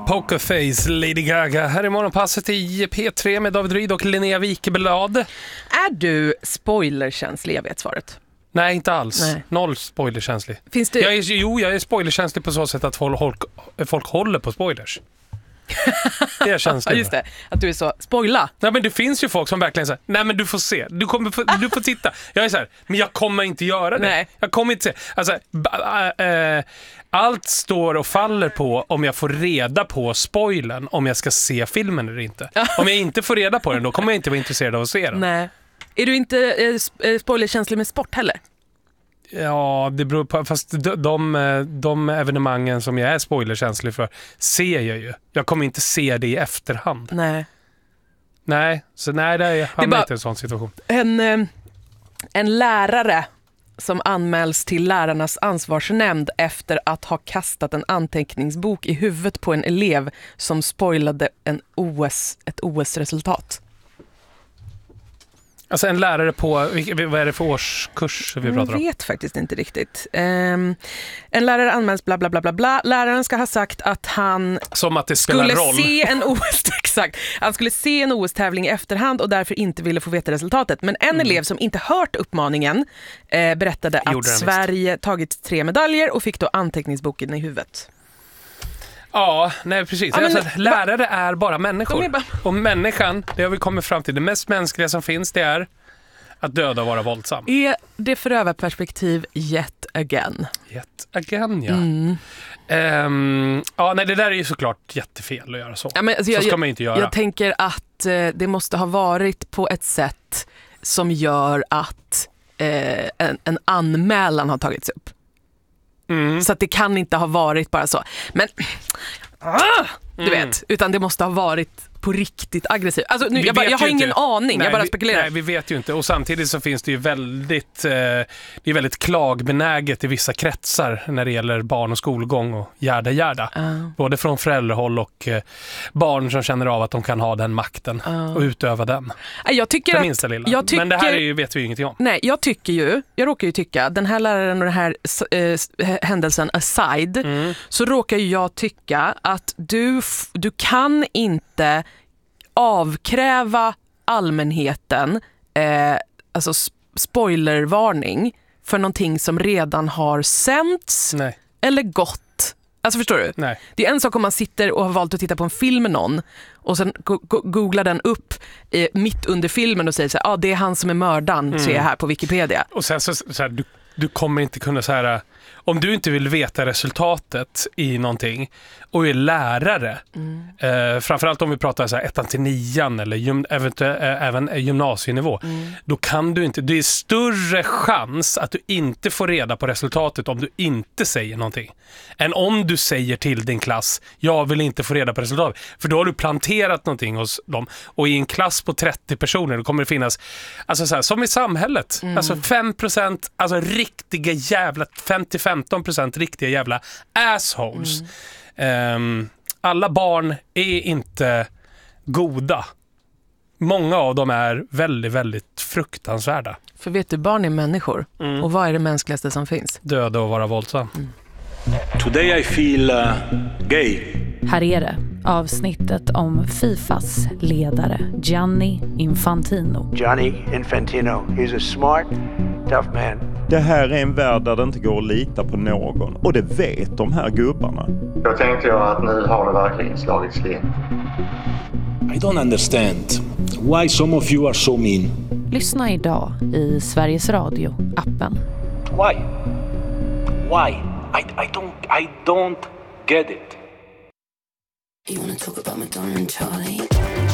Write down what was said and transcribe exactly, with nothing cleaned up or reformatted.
Pokerface, Lady Gaga. Här är morgonpasset i P tre med David Ryd och Linnea Wikeblad. Är du spoilerkänslig? Jag vet svaret. Nej, inte alls. Nej. Noll spoilerkänslig. Finns det... jag är, jo, jag är spoilerkänslig på så sätt att folk, folk håller på spoilers. Det är känsligt. Ja, just det. Att du är så, spoila. Nej, men det finns ju folk som verkligen säger, nej men du får se. Du, kommer få, du får titta. Jag är så här, men jag kommer inte göra det. Nej. Jag kommer inte se. Alltså, äh, äh, allt står och faller på om jag får reda på spoilern, om jag ska se filmen eller inte. Om jag inte får reda på den, då kommer jag inte vara intresserad av att se den. Nej. Är du inte eh, spoilerkänslig med sport heller? Ja, det beror på, fast de, de, de evenemangen som jag är spoilerkänslig för ser jag ju. Jag kommer inte se det i efterhand. Nej. Nej, så nej, det är, det är bara inte en sån situation. En, en lärare som anmäls till lärarnas ansvarsnämnd efter att ha kastat en anteckningsbok i huvudet på en elev som spoilade en O S, ett O S-resultat. Alltså en lärare på, vad är det för årskurs vi pratar om? Jag vet faktiskt inte riktigt. Um, en lärare anmäls bla bla bla bla bla. Läraren ska ha sagt att han Som att det spelar skulle roll. se en O S, exakt. Han skulle se en O S-tävling i efterhand och därför inte ville få veta resultatet. Men en mm. elev som inte hört uppmaningen eh, berättade att Sverige visst. tagit tre medaljer och fick då anteckningsboken i huvudet. Ja, nej precis. Ja, men, alltså, lärare va? är bara människor. Är bara... Och människan, det har vi kommit fram till, det mest mänskliga som finns, det är att döda och vara våldsam. Är det förövarperspektiv yet again? Yet again, ja. Mm. Um, ja, nej, det där är ju såklart jättefel att göra så. Ja, men, alltså, så jag, ska man inte göra. Jag tänker att eh, det måste ha varit på ett sätt som gör att eh, en, en anmälan har tagits upp. Mm. Så att det kan inte ha varit bara så. Men ah, du mm. vet, utan det måste ha varit på riktigt aggressivt. Alltså, nu, jag, bara, jag har ingen inte. aning, nej, jag bara vi, spekulerar. Nej, vi vet ju inte. Och samtidigt så finns det ju väldigt, eh, det är väldigt klagbenäget i vissa kretsar när det gäller barn och skolgång och järda järda. Uh. Både från föräldrahåll och eh, barn som känner av att de kan ha den makten uh. och utöva den. Jag tycker den att, minsta lilla. Jag tycker, Men det här är ju, vet vi ju ingenting om. Nej, jag tycker ju, jag råkar ju tycka, den här läraren och den här eh, händelsen aside, mm. så råkar ju jag tycka att du, du kan inte avkräva allmänheten eh, alltså spoilervarning för någonting som redan har sänts Nej. eller gått. Alltså förstår du? Nej. Det är en sak om man sitter och har valt att titta på en film med någon och sen go- go- googlar den upp eh, mitt under filmen och säger så här, ah, det är han som är mördaren, mm. ser jag här på Wikipedia. Och sen så, så här, du, du kommer inte kunna så här, om du inte vill veta resultatet i någonting och är lärare, mm. eh, framförallt om vi pratar så här ettan till nian eller gym, eventuellt äh, även gymnasienivå, mm. då kan du inte, det är större chans att du inte får reda på resultatet om du inte säger någonting än om du säger till din klass, jag vill inte få reda på resultatet, för då har du planterat någonting hos dem, och i en klass på trettio personer då kommer det finnas, alltså så här, som i samhället, mm. alltså fem procent, alltså riktiga jävla fem till femton procent riktiga jävla assholes. Mm. Um, alla barn är inte goda. Många av dem är väldigt, väldigt fruktansvärda. För vet du, barn är människor. Mm. Och vad är det mänskligaste som finns? Döda och vara våldsam. Mm. Today I feel uh, gay. Här är det, avsnittet om Fifas ledare Gianni Infantino. Gianni Infantino, he's a smart, tough man. Det här är en värld där det inte går att lita på någon. Och det vet de här gubbarna. Då tänkte jag att nu har det verkligen slagit slint. I don't understand why some of you are so mean. Lyssna idag i Sveriges Radio-appen. Why? Why? I, I, don't, I don't get it. You wanna talk about Madonna and Charlie?